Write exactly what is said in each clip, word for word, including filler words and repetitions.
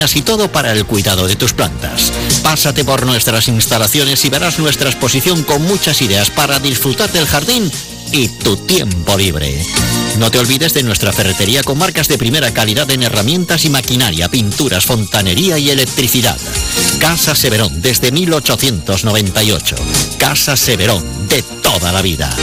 y todo para el cuidado de tus plantas. Pásate por nuestras instalaciones y verás nuestra exposición con muchas ideas para disfrutar del jardín y tu tiempo libre. No te olvides de nuestra ferretería con marcas de primera calidad en herramientas y maquinaria, pinturas, fontanería y electricidad. Casa Severón, desde mil ochocientos noventa y ocho. Casa Severón, de toda la vida.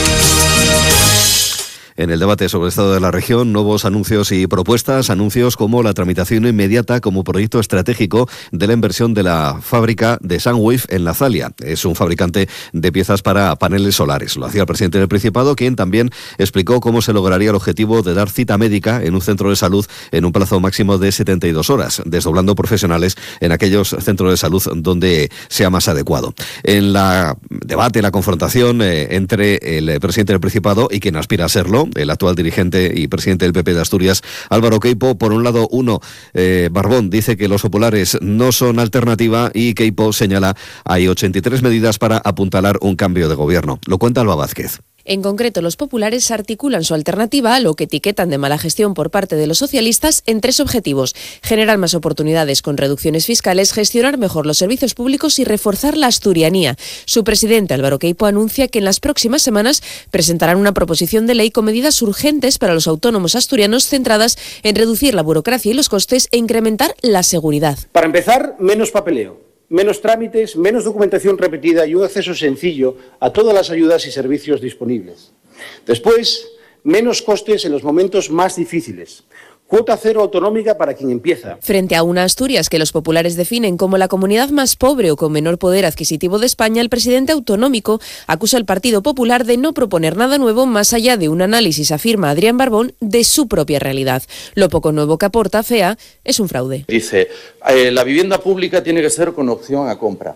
En el debate sobre el estado de la región, nuevos anuncios y propuestas, anuncios como la tramitación inmediata como proyecto estratégico de la inversión de la fábrica de Sunwave en La Zalia. Es un fabricante de piezas para paneles solares. Lo hacía el presidente del Principado, quien también explicó cómo se lograría el objetivo de dar cita médica en un centro de salud en un plazo máximo de setenta y dos horas, desdoblando profesionales en aquellos centros de salud donde sea más adecuado. En la debate, la confrontación eh, entre el presidente del Principado y quien aspira a serlo, el actual dirigente y presidente del P P de Asturias, Álvaro Queipo. Por un lado, uno, eh, Barbón dice que los populares no son alternativa y Queipo señala hay ochenta y tres medidas para apuntalar un cambio de gobierno. Lo cuenta Alba Vázquez. En concreto, los populares articulan su alternativa a lo que etiquetan de mala gestión por parte de los socialistas en tres objetivos: generar más oportunidades con reducciones fiscales, gestionar mejor los servicios públicos y reforzar la asturianía. Su presidente, Álvaro Queipo, anuncia que en las próximas semanas presentarán una proposición de ley con medidas urgentes para los autónomos asturianos centradas en reducir la burocracia y los costes e incrementar la seguridad. Para empezar, menos papeleo. Menos trámites, menos documentación repetida y un acceso sencillo a todas las ayudas y servicios disponibles. Después, menos costes en los momentos más difíciles. Cuota cero autonómica para quien empieza. Frente a una Asturias que los populares definen como la comunidad más pobre o con menor poder adquisitivo de España, el presidente autonómico acusa al Partido Popular de no proponer nada nuevo más allá de un análisis, afirma Adrián Barbón, de su propia realidad. Lo poco nuevo que aporta F E A es un fraude. Dice, eh, la vivienda pública tiene que ser con opción a compra.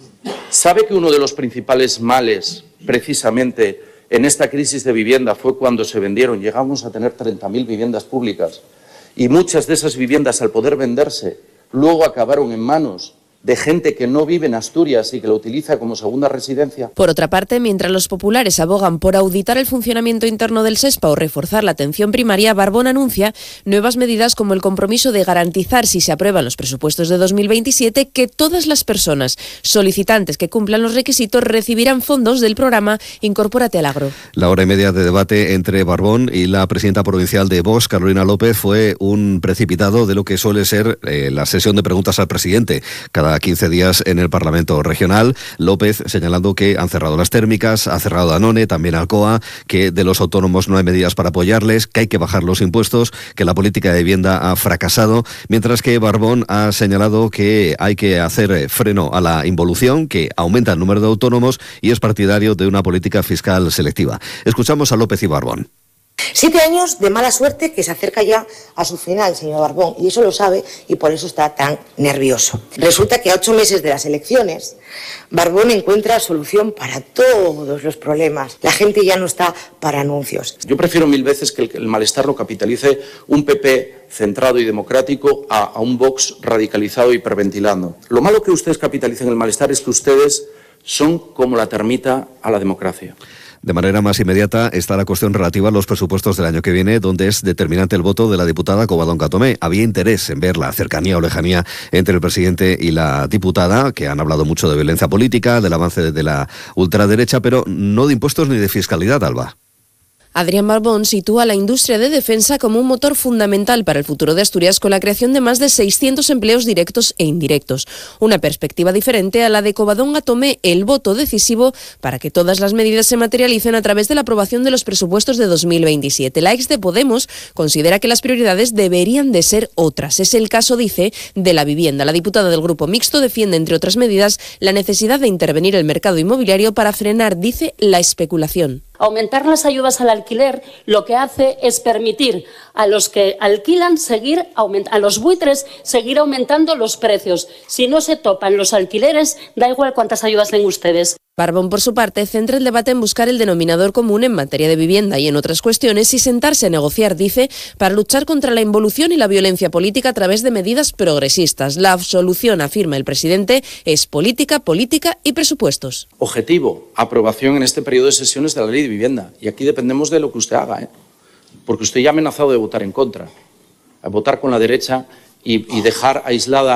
¿Sabe que uno de los principales males, precisamente, en esta crisis de vivienda fue cuando se vendieron? Llegamos a tener treinta mil viviendas públicas. Y muchas de esas viviendas, al poder venderse, luego acabaron en manos de gente que no vive en Asturias y que lo utiliza como segunda residencia. Por otra parte, mientras los populares abogan por auditar el funcionamiento interno del SESPA o reforzar la atención primaria, Barbón anuncia nuevas medidas como el compromiso de garantizar, si se aprueban los presupuestos de dos mil veintisiete, que todas las personas solicitantes que cumplan los requisitos recibirán fondos del programa Incorpórate al Agro. La hora y media de debate entre Barbón y la presidenta provincial de Vox, Carolina López, fue un precipitado de lo que suele ser eh, la sesión de preguntas al presidente cada quince días en el Parlamento Regional. López señalando que han cerrado las térmicas, ha cerrado Danone, también Alcoa, que de los autónomos no hay medidas para apoyarles, que hay que bajar los impuestos, que la política de vivienda ha fracasado, mientras que Barbón ha señalado que hay que hacer freno a la involución, que aumenta el número de autónomos y es partidario de una política fiscal selectiva. Escuchamos a López y Barbón. Siete años de mala suerte que se acerca ya a su final, señor Barbón, y eso lo sabe y por eso está tan nervioso. Resulta que a ocho meses de las elecciones, Barbón encuentra solución para todos los problemas. La gente ya no está para anuncios. Yo prefiero mil veces que el, el malestar lo capitalice un P P centrado y democrático a, a un Vox radicalizado y hiperventilando. Lo malo que ustedes capitalicen el malestar es que ustedes son como la termita a la democracia. De manera más inmediata está la cuestión relativa a los presupuestos del año que viene, donde es determinante el voto de la diputada Covadonga Tomé. Había interés en ver la cercanía o lejanía entre el presidente y la diputada, que han hablado mucho de violencia política, del avance de la ultraderecha, pero no de impuestos ni de fiscalidad, Alba. Adrián Barbón sitúa la industria de defensa como un motor fundamental para el futuro de Asturias, con la creación de más de seiscientos empleos directos e indirectos. Una perspectiva diferente a la de Covadonga Tomé, el voto decisivo para que todas las medidas se materialicen a través de la aprobación de los presupuestos de dos mil veintisiete. La ex de Podemos considera que las prioridades deberían de ser otras. Es el caso, dice, de la vivienda. La diputada del Grupo Mixto defiende, entre otras medidas, la necesidad de intervenir el mercado inmobiliario para frenar, dice, la especulación. Aumentar las ayudas al alquiler lo que hace es permitir a los que alquilan seguir a los buitres seguir aumentando los precios. Si no se topan los alquileres, da igual cuántas ayudas den ustedes. Barbón, por su parte, centra el debate en buscar el denominador común en materia de vivienda y en otras cuestiones y sentarse a negociar, dice, para luchar contra la involución y la violencia política a través de medidas progresistas. La solución, afirma el presidente, es política, política y presupuestos. Objetivo, aprobación en este periodo de sesiones de la ley de vivienda. Y aquí dependemos de lo que usted haga, ¿eh? Porque usted ya ha amenazado de votar en contra, a votar con la derecha y, y dejar aislada